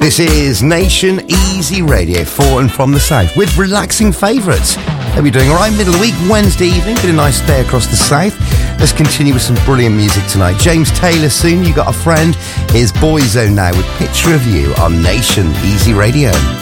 This is Nation Easy Radio for and from the south with relaxing favourites. Hope you're doing all right. Middle of the week, Wednesday evening. Been a nice day across the south. Let's continue with some brilliant music tonight. James Taylor soon. You Got a Friend. Here's Boyzone now with Picture of You on Nation Easy Radio.